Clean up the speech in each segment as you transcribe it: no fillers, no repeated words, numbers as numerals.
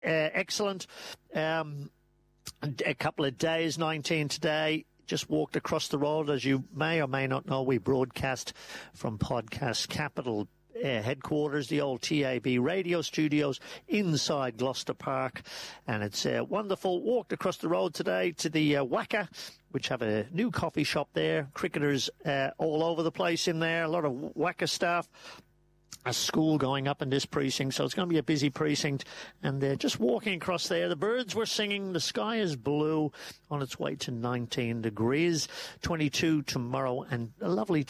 excellent. A couple of days, 19 today. Just walked across the road. As you may or may not know, we broadcast from Podcast Capital headquarters, the old TAB radio studios inside Gloucester Park, and it's wonderful. Walked across the road today to the Wacker, which have a new coffee shop there. Cricketers all over the place in there, a lot of Wacker staff. A school going up in this precinct, so it's going to be a busy precinct. And just walking across there, the birds were singing, the sky is blue, on its way to 19 degrees, 22 tomorrow, and a lovely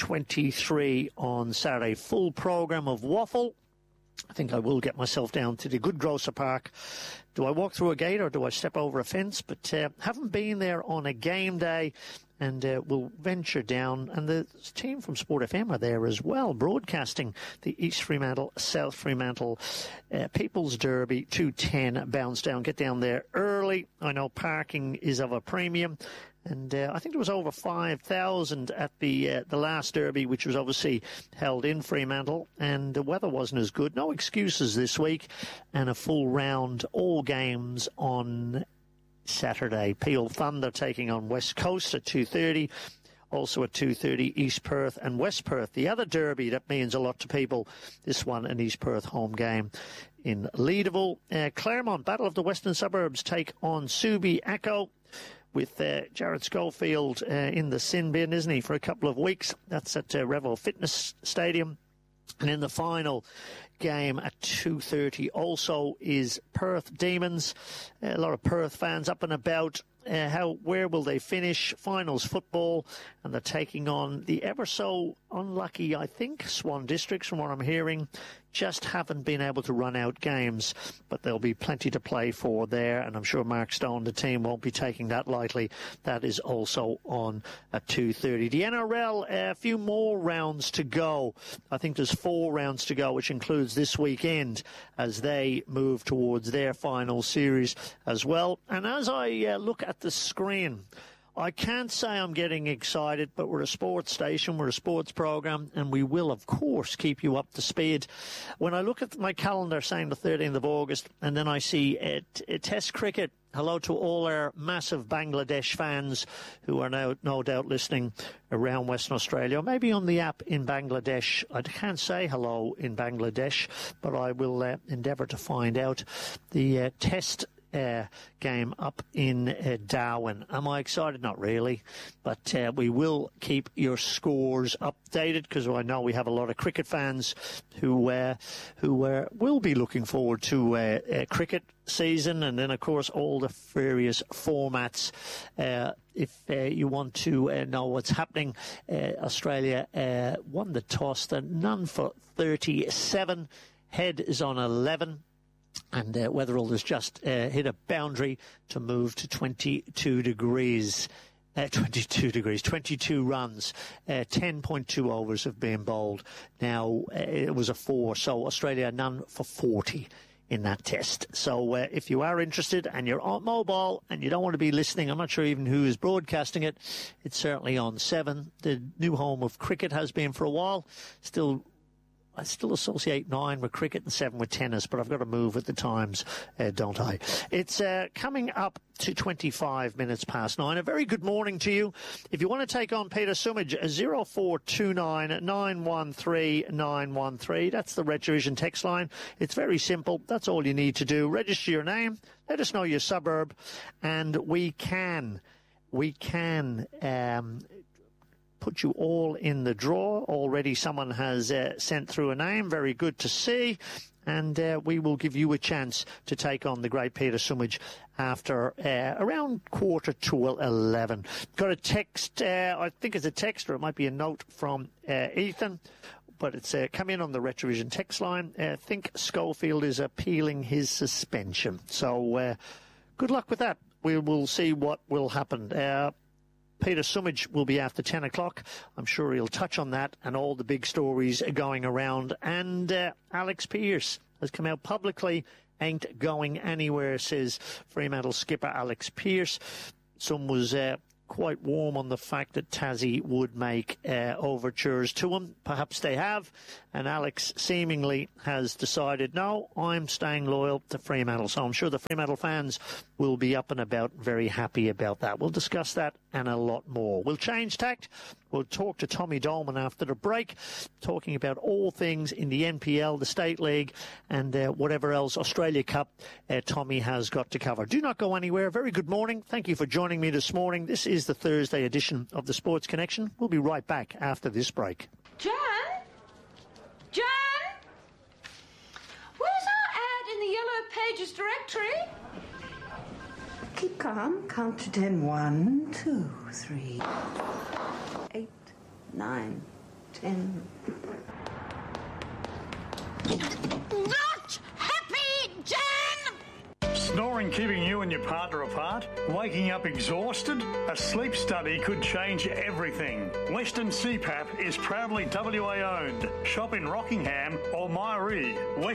23 on Saturday. Full programme of waffle. I think I will get myself down to the Good Grocer Park. Do I walk through a gate or do I step over a fence? But haven't been there on a game day, and we'll venture down. And the team from Sport FM are there as well, broadcasting the East Fremantle, South Fremantle People's Derby 2:10 bounce down. Get down there early. I know parking is of a premium. And I think there was over 5,000 at the last Derby, which was obviously held in Fremantle, and the weather wasn't as good. No excuses this week, and a full round, all games on Saturday. Peel Thunder taking on West Coast at 2:30. Also at 2:30, East Perth and West Perth. The other Derby that means a lot to people, this one, an East Perth home game in Leederville. Claremont, Battle of the Western Suburbs, take on Subiaco, with Jared Schofield in the sin bin, isn't he, for a couple of weeks. That's at Revel Fitness Stadium. And in the final game at 2:30 also is Perth Demons. A lot of Perth fans up and about. Where will they finish? Finals football, and they're taking on the ever so unlucky, I think, Swan Districts, from what I'm hearing. Just haven't been able to run out games, but there'll be plenty to play for there, and I'm sure Mark Stone, the team, won't be taking that lightly. That is also on at 2:30. The NRL, a few more rounds to go. I think there's 4 rounds to go, which includes this weekend, as they move towards their final series as well. And as I look at the screen, I can't say I'm getting excited, but we're a sports station, we're a sports program, and we will, of course, keep you up to speed. When I look at my calendar saying the 13th of August, and then I see a Test cricket, hello to all our massive Bangladesh fans who are now no doubt listening around Western Australia, or maybe on the app in Bangladesh. I can't say hello in Bangladesh, but I will endeavour to find out. The Test game up in Darwin. Am I excited? Not really, but we will keep your scores updated, because I know we have a lot of cricket fans who will be looking forward to a cricket season, and then of course all the various formats. If you want to know what's happening, Australia won the toss. They're none for 37. Head is on 11. And Weatherall has just hit a boundary to move to 22 degrees. 22 runs. 10.2 overs have been bowled. Now, it was a 4, so Australia none for 40 in that test. So if you are interested and you're on mobile and you don't want to be listening, I'm not sure even who is broadcasting it, it's certainly on 7. The new home of cricket has been for a while. I still associate 9 with cricket and 7 with tennis, but I've got to move with the times, don't I? It's coming up to 25 minutes past 9. A very good morning to you. If you want to take on Peter Sumage, 0429 913 913. That's the Retrovision text line. It's very simple. That's all you need to do. Register your name, let us know your suburb, and we can put you all in the draw. Already someone has sent through a name. Very good to see. And we will give you a chance to take on the great Peter Sumage after around 11:15. Got a text, I think it's a text, or it might be a note from Ethan, but it's come in on the Retrovision text line. Think Schofield is appealing his suspension. So good luck with that. We will see what will happen. Peter Sumage will be after 10 o'clock. I'm sure he'll touch on that and all the big stories going around. And Alex Pearce has come out publicly, ain't going anywhere, says Fremantle skipper Alex Pearce. Some was quite warm on the fact that Tassie would make overtures to him. Perhaps they have, and Alex seemingly has decided, no, I'm staying loyal to Fremantle. So I'm sure the Fremantle fans will be up and about, very happy about that. We'll discuss that and a lot more. We'll change tact. We'll talk to Tommy Dolman after the break, talking about all things in the NPL, the State League, and whatever else Australia Cup Tommy has got to cover. Do not go anywhere. Very good morning. Thank you for joining me this morning. This is the Thursday edition of the Sports Connection. We'll be right back after this break. Jan? Jan? Where's our ad in the Yellow Pages directory? Keep calm. Count to 10. 1, 2, 3, 8, 9, 10. Not happy, Jan! Snoring keeping you and your partner apart? Waking up exhausted? A sleep study could change everything. Western CPAP is proudly WA owned. Shop in Rockingham or Myree.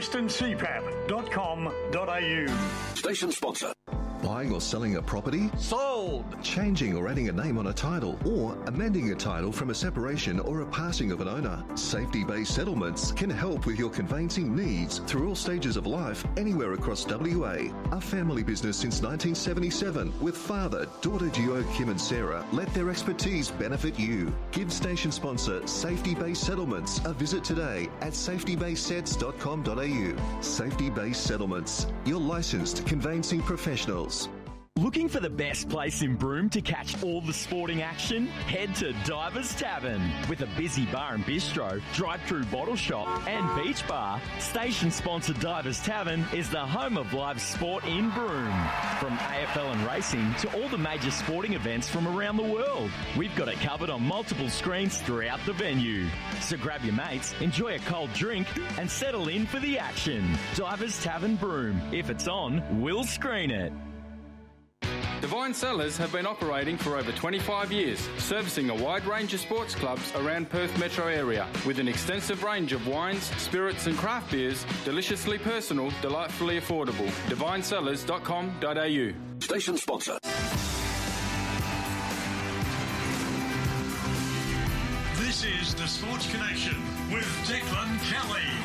westerncpap.com.au. Station sponsor. Buying or selling a property? Sold! Changing or adding a name on a title, or amending a title from a separation or a passing of an owner. Safety Based Settlements can help with your conveyancing needs through all stages of life, anywhere across WA. A family business since 1977, with father, daughter duo Kim and Sarah let their expertise benefit you. Give station sponsor Safety Based Settlements a visit today at safetybasedsets.com.au. Safety Based Settlements, your licensed conveyancing professionals. Looking for the best place in Broome to catch all the sporting action? Head to Divers Tavern. With a busy bar and bistro, drive-through bottle shop and beach bar, station-sponsored Divers Tavern is the home of live sport in Broome. From AFL and racing to all the major sporting events from around the world, we've got it covered on multiple screens throughout the venue. So grab your mates, enjoy a cold drink and settle in for the action. Divers Tavern Broome. If it's on, we'll screen it. Divine Cellars have been operating for over 25 years, servicing a wide range of sports clubs around Perth metro area, with an extensive range of wines, spirits and craft beers, deliciously personal, delightfully affordable. DivineCellars.com.au. Station sponsor. This is the Sports Connection with Declan Kelly.